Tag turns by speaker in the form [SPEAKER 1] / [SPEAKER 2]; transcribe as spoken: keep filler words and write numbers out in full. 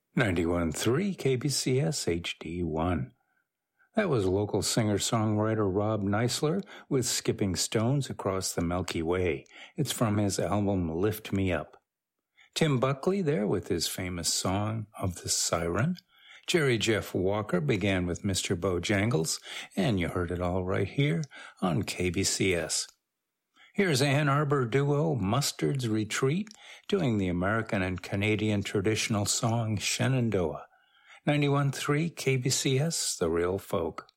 [SPEAKER 1] ninety-one point three K B C S H D one. That was local singer-songwriter Rob Neisler with Skipping Stones Across the Milky Way. It's from his album Lift Me Up. Tim Buckley there with his famous song of the Siren. Jerry Jeff Walker began with Mister Bojangles, and you heard it all right here on K B C S. Here's Ann Arbor duo Mustard's Retreat doing the American and Canadian traditional song Shenandoah. ninety-one point three K B C S, The Real Folk.